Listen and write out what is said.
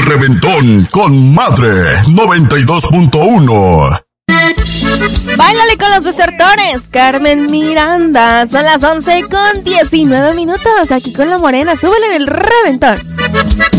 reventón con Madre 92.1. Báilale con los desertores, Carmen Miranda. Son las 11:19 aquí con la Morena. Súbele en el reventón.